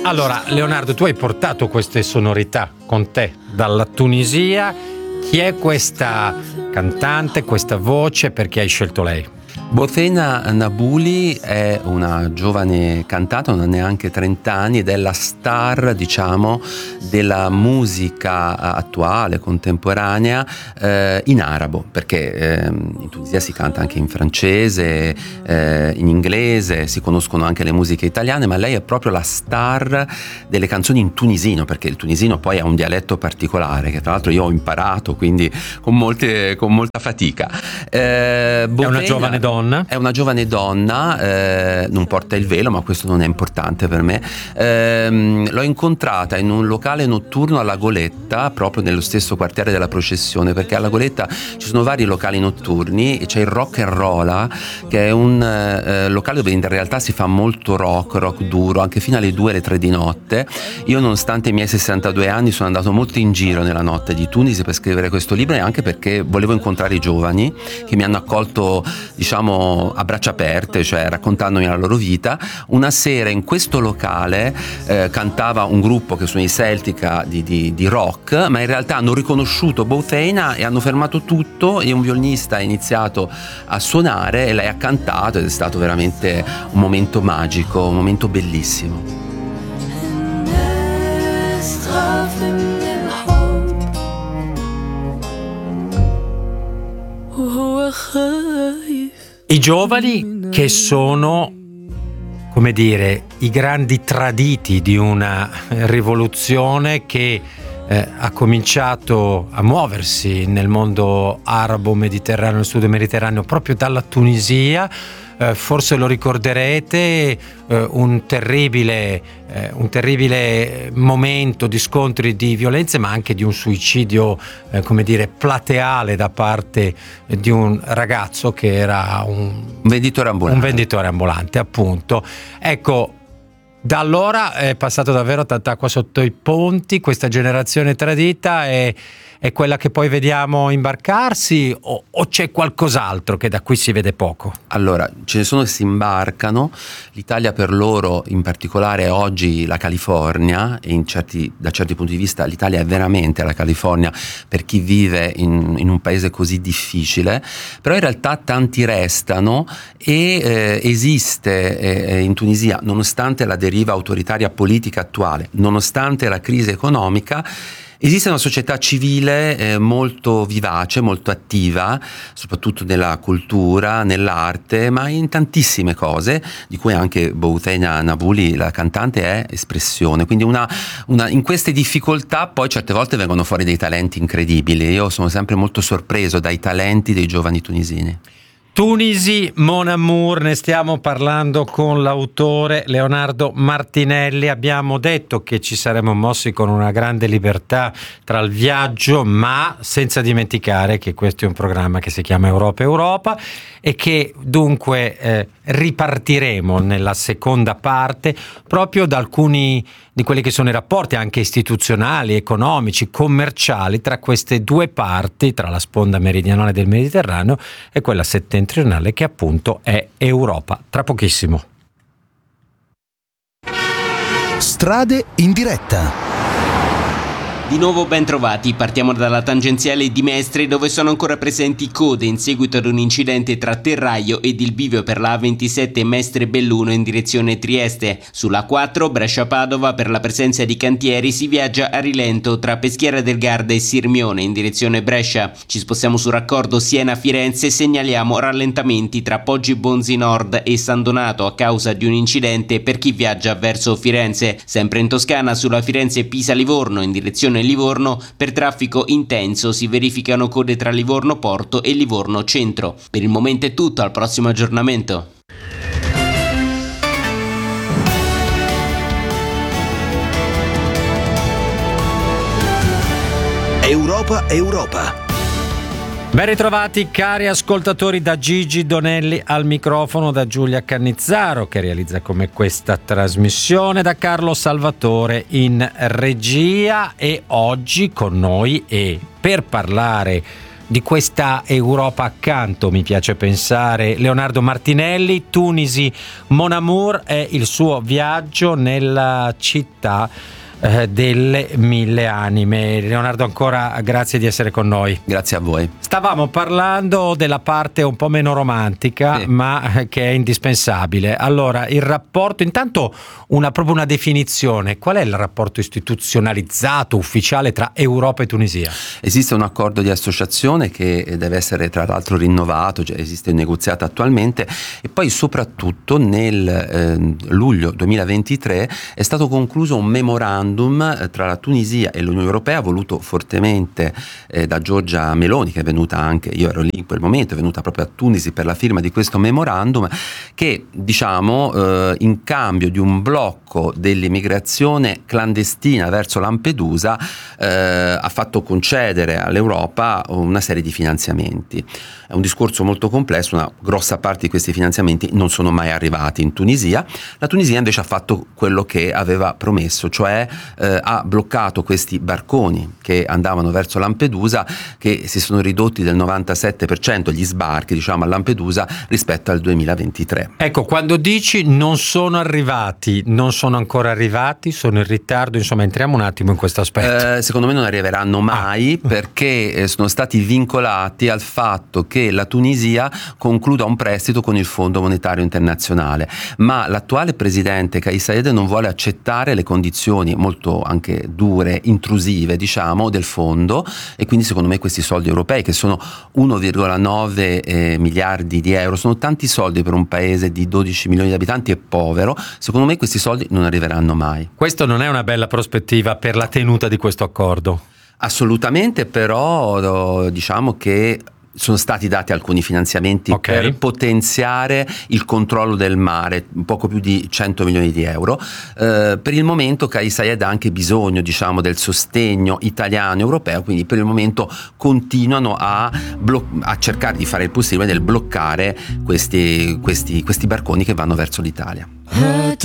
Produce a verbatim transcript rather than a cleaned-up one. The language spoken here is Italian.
Allora, Leonardo, tu hai portato queste sonorità con te dalla Tunisia. Chi è questa cantante, questa voce? Perché hai scelto lei? Bouthena Nabouli è una giovane cantante, non ha neanche trenta anni, ed è la star, diciamo, della musica attuale, contemporanea, eh, in arabo, perché eh, in Tunisia si canta anche in francese, eh, in inglese, si conoscono anche le musiche italiane, ma lei è proprio la star delle canzoni in tunisino, perché il tunisino poi ha un dialetto particolare, che tra l'altro io ho imparato, quindi con, molte, con molta fatica. Eh, Bouthena, è una giovane donna. È una giovane donna, eh, non porta il velo, ma questo non è importante per me. Eh, l'ho incontrata in un locale notturno alla Goletta, proprio nello stesso quartiere della Processione, perché alla Goletta ci sono vari locali notturni e c'è il Rock and Rolla, che è un eh, locale dove in realtà si fa molto rock, rock duro, anche fino alle due, alle tre di notte. Io, nonostante i miei sessantadue anni, sono andato molto in giro nella notte di Tunisi per scrivere questo libro, e anche perché volevo incontrare i giovani che mi hanno accolto, diciamo, a braccia aperte, cioè raccontandomi la loro vita. Una sera in questo locale eh, cantava un gruppo che sono i Celtica di, di, di rock, ma in realtà hanno riconosciuto Bouthena e hanno fermato tutto, e un violinista ha iniziato a suonare e lei ha cantato, ed è stato veramente un momento magico, un momento bellissimo. I giovani che sono, come dire, i grandi traditi di una rivoluzione che eh, ha cominciato a muoversi nel mondo arabo-mediterraneo, nel sud mediterraneo, proprio dalla Tunisia. Eh, forse lo ricorderete, eh, un terribile eh, un terribile momento di scontri, di violenze, ma anche di un suicidio eh, come dire plateale da parte di un ragazzo che era un, un venditore ambulante. Un venditore ambulante, appunto. Ecco, da allora è passato davvero tanta acqua sotto i ponti. Questa generazione tradita è, è quella che poi vediamo imbarcarsi, o, o c'è qualcos'altro che da qui si vede poco? Allora, ce ne sono che si imbarcano. L'Italia per loro, in particolare, è oggi la California, e in certi, da certi punti di vista l'Italia è veramente la California per chi vive in, in un paese così difficile. Però in realtà tanti restano, e eh, esiste eh, in Tunisia, nonostante la deriva autoritaria politica attuale, nonostante la crisi economica, esiste una società civile eh, molto vivace, molto attiva, soprattutto nella cultura, nell'arte, ma in tantissime cose, di cui anche Bouthena Nabouli, la cantante, è espressione. Quindi una, una, in queste difficoltà poi certe volte vengono fuori dei talenti incredibili. Io sono sempre molto sorpreso dai talenti dei giovani tunisini. Tunisi, Mon Amour, ne stiamo parlando con l'autore Leonardo Martinelli. Abbiamo detto che ci saremmo mossi con una grande libertà tra il viaggio, ma senza dimenticare che questo è un programma che si chiama Europa Europa, e che dunque eh, ripartiremo nella seconda parte proprio da alcuni di quelli che sono i rapporti anche istituzionali, economici, commerciali tra queste due parti, tra la sponda meridionale del Mediterraneo e quella settentrionale, che appunto è Europa. Tra pochissimo. Strade in diretta. Di nuovo ben trovati, partiamo dalla tangenziale di Mestre, dove sono ancora presenti code in seguito ad un incidente tra Terraio ed il bivio per la A ventisette Mestre-Belluno in direzione Trieste. Sulla A quattro Brescia-Padova, per la presenza di cantieri, si viaggia a rilento tra Peschiera del Garda e Sirmione in direzione Brescia. Ci spostiamo sul raccordo Siena-Firenze e segnaliamo rallentamenti tra Poggi Bonzi Nord e San Donato a causa di un incidente per chi viaggia verso Firenze. Sempre in Toscana, sulla Firenze-Pisa-Livorno in direzione Livorno, per traffico intenso si verificano code tra Livorno Porto e Livorno Centro. Per il momento è tutto, al prossimo aggiornamento. Europa Europa. Ben ritrovati cari ascoltatori, da Gigi Donelli al microfono, da Giulia Cannizzaro che realizza come questa trasmissione, da Carlo Salvatore in regia, e oggi con noi, e per parlare di questa Europa accanto, mi piace pensare. Leonardo Martinelli, Tunisi, Mon Amour è il suo viaggio nella città eh, delle mille anime. Leonardo, ancora grazie di essere con noi. Grazie a voi. Stavamo parlando della parte un po' meno romantica, sì, ma che è indispensabile. Allora, il rapporto, intanto una proprio una definizione, qual è il rapporto istituzionalizzato, ufficiale tra Europa e Tunisia? Esiste un accordo di associazione che deve essere tra l'altro rinnovato, cioè esiste un negoziato attualmente, e poi soprattutto nel eh, luglio duemilaventitré è stato concluso un memorandum tra la Tunisia e l'Unione Europea, voluto fortemente eh, da Giorgia Meloni, che è venuta anche, io ero lì in quel momento, è venuta proprio a Tunisi per la firma di questo memorandum, che diciamo eh, in cambio di un blocco dell'immigrazione clandestina verso Lampedusa eh, ha fatto concedere all'Europa una serie di finanziamenti. È un discorso molto complesso, una grossa parte di questi finanziamenti non sono mai arrivati in Tunisia. La Tunisia invece ha fatto quello che aveva promesso, cioè eh, ha bloccato questi barconi che andavano verso Lampedusa, che si sono ridotti del novantasette per cento gli sbarchi, diciamo, a Lampedusa rispetto al duemilaventitré. Ecco, quando dici non sono arrivati, non sono ancora arrivati, sono in ritardo, insomma, entriamo un attimo in questo aspetto. Eh, secondo me non arriveranno mai, ah. perché eh, sono stati vincolati al fatto che che la Tunisia concluda un prestito con il Fondo Monetario Internazionale, ma l'attuale presidente Kais Saied non vuole accettare le condizioni molto anche dure, intrusive, diciamo, del fondo, e quindi secondo me questi soldi europei, che sono uno virgola nove eh, miliardi di euro, sono tanti soldi per un paese di dodici milioni di abitanti e povero, secondo me questi soldi non arriveranno mai. Questo non è una bella prospettiva per la tenuta di questo accordo? Assolutamente, però diciamo che sono stati dati alcuni finanziamenti okay. per potenziare il controllo del mare, un poco più di cento milioni di euro. Eh, per il momento Kais Saied ha anche bisogno, diciamo, del sostegno italiano e europeo, quindi per il momento continuano a, blo- a cercare di fare il possibile nel bloccare questi, questi, questi barconi che vanno verso l'Italia.